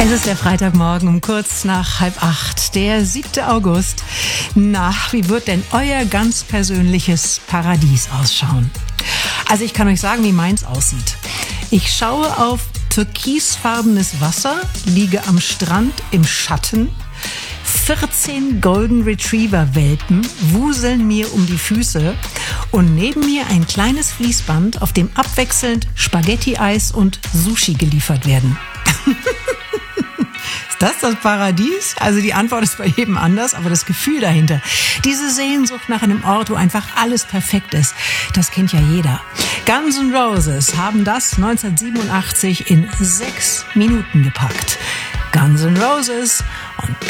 Es ist der Freitagmorgen um kurz nach 7:30, der 7. August. Na, wie wird denn euer ganz persönliches Paradies ausschauen? Also ich kann euch sagen, wie meins aussieht. Ich schaue auf türkisfarbenes Wasser, liege am Strand im Schatten. 14 Golden Retriever Welpen wuseln mir um die Füße und neben mir ein kleines Fließband, auf dem abwechselnd Spaghetti-Eis und Sushi geliefert werden. Ist das Paradies? Also die Antwort ist bei jedem anders, aber das Gefühl dahinter, diese Sehnsucht nach einem Ort, wo einfach alles perfekt ist, das kennt ja jeder. Guns N' Roses haben das 1987 in 6 Minuten gepackt. Guns N' Roses und